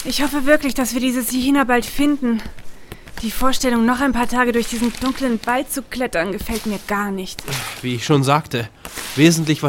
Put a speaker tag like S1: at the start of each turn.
S1: Ich hoffe wirklich, dass wir diese Sihina bald finden. Die Vorstellung, noch ein paar Tage durch diesen dunklen Wald zu klettern, gefällt mir gar nicht.
S2: Wie ich schon sagte, wesentlich